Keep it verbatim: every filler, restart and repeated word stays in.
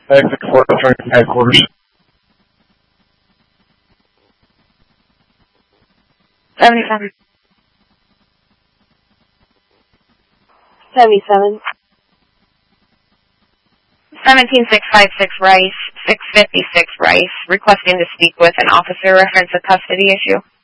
Exit Fort Attorney Headquarters. seventy-seven. seventy-seven. seventeen six five six Rice, six fifty-six Rice, requesting to speak with an officer reference a custody issue.